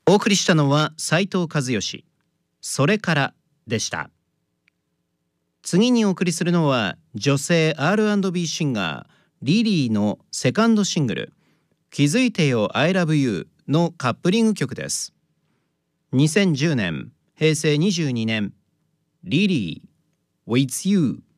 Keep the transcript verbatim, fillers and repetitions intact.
お送りしたのは斉藤和義、それからでした。次にお送りするのは女性 アールアンドビー シンガーリリーのセカンドシングル気づいてよ I love you のカップリング曲です。にせんじゅうねん、へいせいにじゅうにねん、リリー With You